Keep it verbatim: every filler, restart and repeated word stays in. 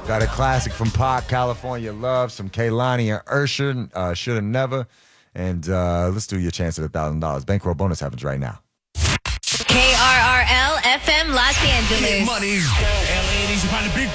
Got a classic from Pac, California Love, some Kehlani and Usher, uh, Shoulda Never. And uh, let's do your chance at one thousand dollars. Bankroll bonus happens right now. K R R L F M Los Angeles. Money. L A, you find a big